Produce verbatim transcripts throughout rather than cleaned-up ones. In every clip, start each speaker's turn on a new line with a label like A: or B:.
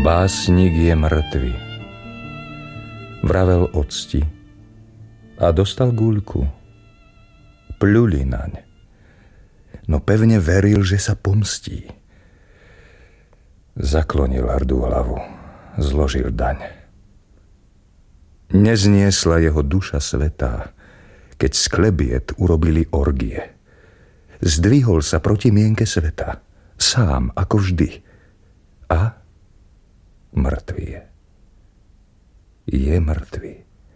A: Básnik je mŕtvy, vravel octi a dostal guľku. Pľuli naň, no pevne veril, že sa pomstí. Zaklonil hrdú hlavu, zložil daň. Nezniesla jeho duša svätá, keď z klebiet urobili orgie. Zdvihol sa proti mienke sveta, sám ako vždy. A mŕtvy je. Je mŕtvy.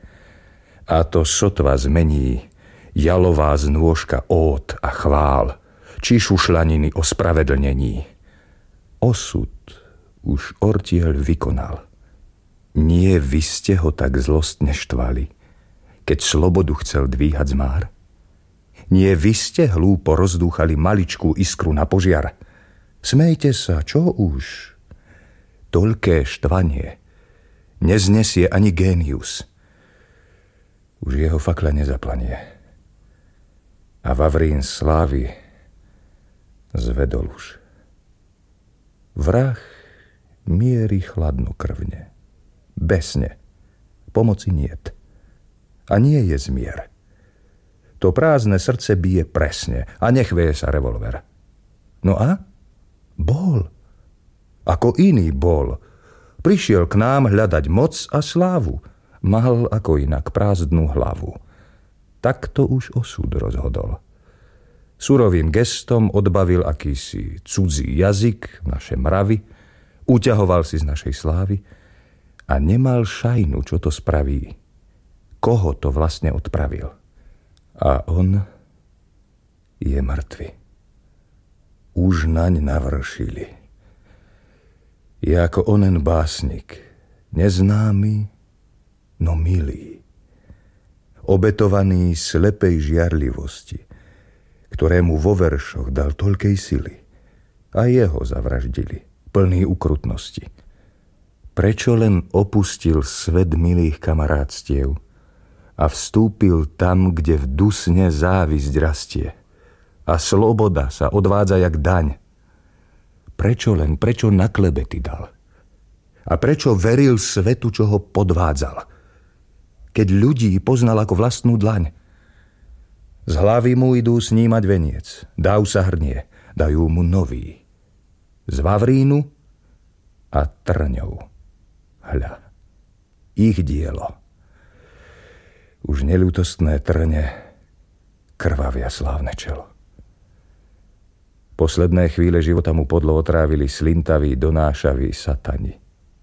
A: A to sotva zmení jalová znôžka ód a chvál, či šušľaniny o spravedlnení. Osud už ortiel vykonal. Nie vy ste ho tak zlostne štvali, keď slobodu chcel dvíhať z már? Nie vy ste hlúpo rozdúchali maličkú iskru na požiar? Smejte sa, čo už? Toľké štvanie neznesie ani génius. Už jeho fakla nezaplanie. A Vavrín slávy zvedol už. Vrah mierí chladnokrvne, besne, pomoci niet. A nie je zmier. To prázdne srdce bije presne a nechveje sa revolver. No a? Bol. Ako iný bol. Prišiel k nám hľadať moc a slávu. Mal ako inak prázdnu hlavu. Takto už osud rozhodol. Surovým gestom odbavil akýsi cudzí jazyk, naše mravy, uťahoval si z našej slávy a nemal šajnu, čo to spraví. Koho to vlastne odpravil. A on je mŕtvy. Už naň navršili. Je ako onen básnik, neznámy, no milý, obetovaný slepej žiarlivosti, ktorému vo veršoch dal toľkej sily. A jeho zavraždili, plný ukrutnosti. Prečo len opustil svet milých kamarátstiev a vstúpil tam, kde v dusne závisť rastie a sloboda sa odvádza jak daň? Prečo len, prečo na klebety dal? A prečo veril svetu, čo ho podvádzal? Keď ľudí poznal ako vlastnú dlaň. Z hlavy mu idú snímať veniec, dáv sa hrnie, dajú mu nový. Z Vavrínu a trňov. Hľa, ich dielo. Už neľútostné trne krvavia slávne čelo. Posledné chvíle života mu podlo otrávili slintaví, donášaví satani.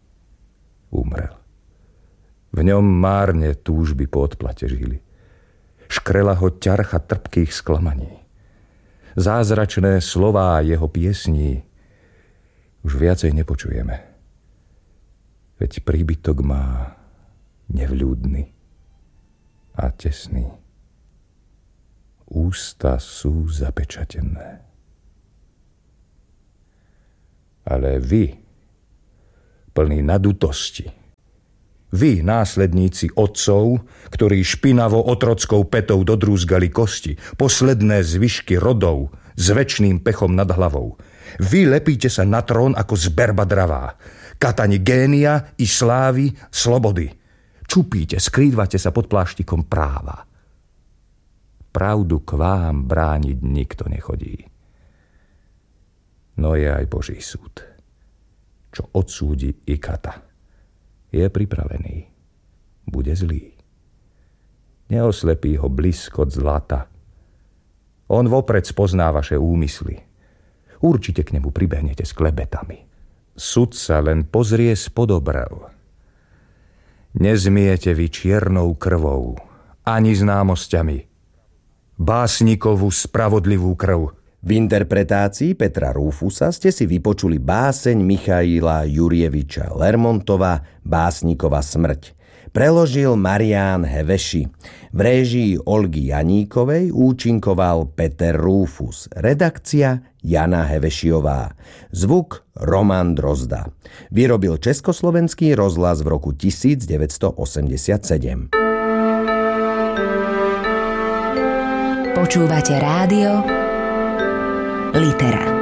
A: Umrel. V ňom márne túžby po odplate žili. Škrela ho ťarcha trpkých sklamaní. Zázračné slová jeho piesní už viacej nepočujeme. Veď príbytok má nevľúdny a tesný. Ústa sú zapečatené. Ale vy, plní nadutosti, vy, následníci otcov, ktorí špinavo otrockou petou dodrúzgali kosti, posledné zvyšky rodov s večným pechom nad hlavou. Vy lepíte sa na trón ako zberba dravá, katani génia i slávy, slobody. Čupíte, skrývate sa pod pláštikom práva. Pravdu k vám brániť nikto nechodí. No je aj Boží súd, čo odsúdi i kata. Je pripravený, bude zlý. Neoslepí ho bliskot zlata. On vopred spozná vaše úmysly. Určite k nemu pribehnete s klebetami. Sudca len pozrie spod obrv. Nezmiete vy čiernou krvou, ani známosťami básnikovú spravodlivú krv.
B: V interpretácii Petra Rúfusa ste si vypočuli báseň Michaila Jurjeviča Lermontova Básnikova smrť. Preložil Marián Heveši. V réžii Olgy Janíkovej účinkoval Peter Rúfus. Redakcia Jana Hevešiová. Zvuk Roman Drozda. Vyrobil Československý rozhlas v roku devätnásťstoosemdesiatsedem.
C: Počúvate rádio Litera.